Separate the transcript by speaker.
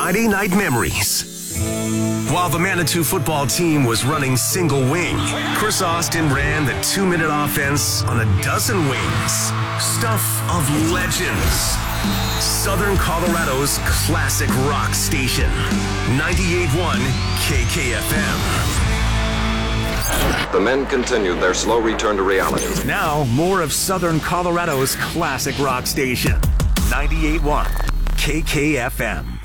Speaker 1: Friday night memories. While the Manitou football team was running single wing, Chris Austin ran the 2-minute offense on a dozen wings. Stuff of legends. Southern Colorado's classic rock station. 98.1 KKFM.
Speaker 2: The men continued their slow return to reality.
Speaker 1: Now, more of Southern Colorado's classic rock station. 98.1 KKFM.